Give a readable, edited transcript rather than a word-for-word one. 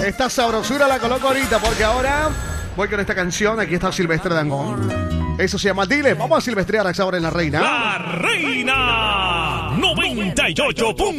Esta sabrosura la coloco ahorita porque ahora voy con esta canción. Aquí está Silvestre Dangond. Eso se llama Dile. Vamos a silvestrear a esa hora en La Reina. La Reina 98.